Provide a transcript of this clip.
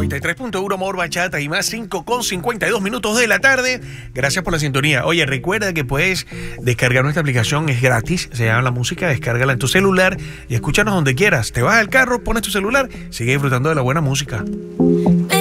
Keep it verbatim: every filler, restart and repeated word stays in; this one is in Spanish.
noventa y tres punto uno Amor Bachata y más, cinco con cincuenta y dos minutos de la tarde. Gracias por la sintonía. Oye, recuerda que puedes descargar nuestra aplicación, es gratis, se llama La Música, descárgala en tu celular y escúchanos donde quieras. Te vas al carro, pones tu celular, sigue disfrutando de la buena música.